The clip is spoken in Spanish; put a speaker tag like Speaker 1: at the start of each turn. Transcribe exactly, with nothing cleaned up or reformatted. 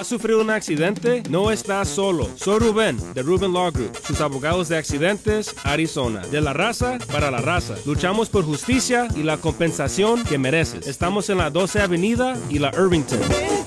Speaker 1: ¿Has sufrido un accidente? No estás solo. Soy Rubén, de Rubén Law Group, sus abogados de accidentes, Arizona. De la raza para la raza. Luchamos por justicia y la compensación que mereces. Estamos en la doce Avenida y la Irvington.